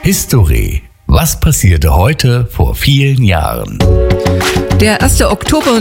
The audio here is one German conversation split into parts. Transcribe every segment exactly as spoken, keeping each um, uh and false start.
History. Was passierte heute vor vielen Jahren? Der erste Oktober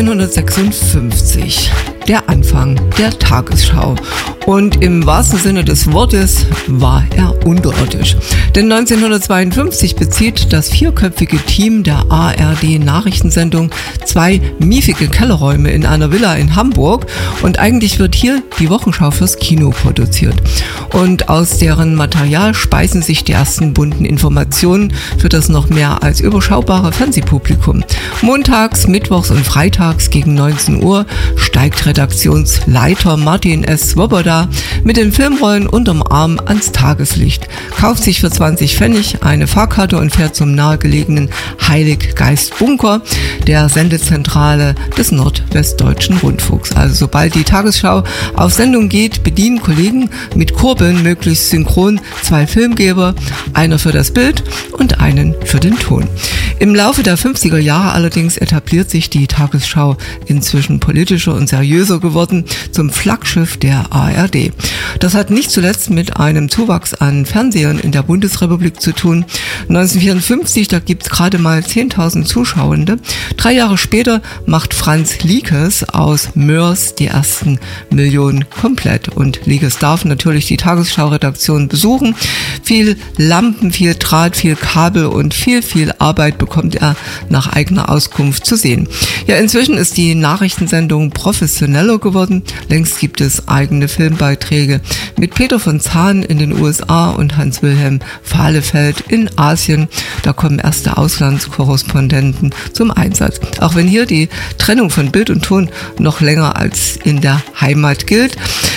neunzehnhundertsechsundfünfzig. Der Anfang der Tagesschau. Und im wahrsten Sinne des Wortes war er unterirdisch. Denn neunzehnhundertzweiundfünfzig bezieht das vierköpfige Team der A R D-Nachrichtensendung zwei miefige Kellerräume in einer Villa in Hamburg. Und eigentlich wird hier die Wochenschau fürs Kino produziert. Und aus deren Material speisen sich die ersten bunten Informationen für das noch mehr als überschaubare Fernsehpublikum. Montags, mittwochs und freitags gegen neunzehn Uhr steigt Redaktionsleiter Martin S. Swoboda mit den Filmrollen unterm Arm ans Tageslicht, kauft sich für zwanzig Pfennig eine Fahrkarte und fährt zum nahegelegenen Heiliggeist-Bunker, der Sendezentrale des Nordwestdeutschen Rundfunks. Also sobald die Tagesschau auf Sendung geht, bedienen Kollegen mit Kurbeln möglichst synchron zwei Filmgeber, einer für das Bild und einen für den Ton. Im Laufe der fünfziger Jahre allerdings etabliert sich die Tagesschau inzwischen politischer und seriöser geworden zum Flaggschiff der A R D. Das hat nicht zuletzt mit einem Zuwachs an Fernsehern in der Bundesrepublik zu tun. neunzehnhundertvierundfünfzig, da gibt's gerade mal zehntausend Zuschauende. Drei Jahre später macht Franz Liekes aus Mörs die ersten Millionen komplett. Und Liekes darf natürlich die Tagesschau-Redaktion besuchen. Viel Lampen, viel Draht, viel Kabel und viel, viel Arbeit bekommt er nach eigener Auskunft zu sehen. Ja, inzwischen ist die Nachrichtensendung professioneller geworden. Längst gibt es eigene Filmbeiträge mit Peter von Zahn in den U S A und Hans-Wilhelm Fahlefeld in Asien. Da kommen erste Auslandskorrespondenten zum Einsatz. Auch wenn hier die Trennung von Bild und Ton noch länger als in der Heimat gilt.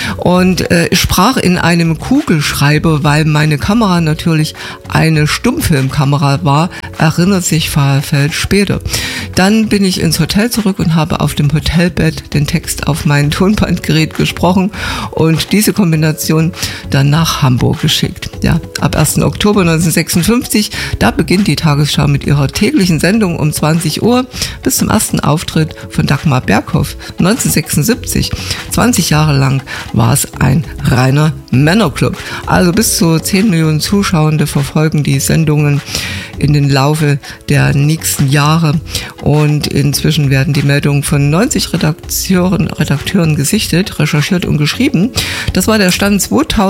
Und äh, ich sprach in einem Kugelschreiber, weil meine Kamera natürlich eine Stummfilmkamera war, erinnert sich Fahlefeld später. Dann bin ich ins Hotel zurück und habe auf dem Hotelbett den Text auf mein Tonbandgerät gesprochen und diese Kombination dann nach Hamburg geschickt. Ja, ab ersten Oktober neunzehnhundertsechsundfünfzig, da beginnt die Tagesschau mit ihrer täglichen Sendung um zwanzig Uhr bis zum ersten Auftritt von Dagmar Berghoff neunzehnhundertsechsundsiebzig. zwanzig Jahre lang war es ein reiner Männerclub. Also bis zu zehn Millionen Zuschauende verfolgen die Sendungen in den Laufe der nächsten Jahre und inzwischen werden die Meldungen von neunzig Redakteuren, Redakteuren gesichtet, recherchiert und geschrieben. Das war der Stand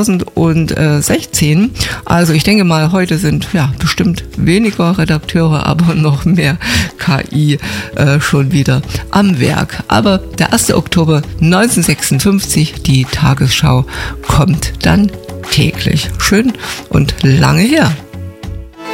zweitausendsechzehn. Also ich denke mal, heute sind ja bestimmt weniger Redakteure, aber noch mehr K I äh, schon wieder am Werk. Aber der erste Oktober neunzehnhundertsechsundfünfzig, die Tagesschau kommt dann täglich. Schön und lange her.